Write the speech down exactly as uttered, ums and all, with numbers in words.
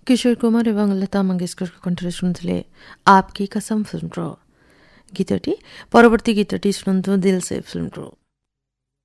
କିଶୋର କୁମାର ଏବଂ ଲତା ମଙ୍ଗେଶକରଙ୍କ କଣ୍ଠରେ ଶୁଣୁଥିଲେ ଆପକି କସମ ଫିଲ୍ମର ଗୀତଟି। ପରବର୍ତ୍ତୀ ଗୀତଟି ଶୁଣନ୍ତୁ ଦିଲ ସେ ଫିଲ୍ମରୁ।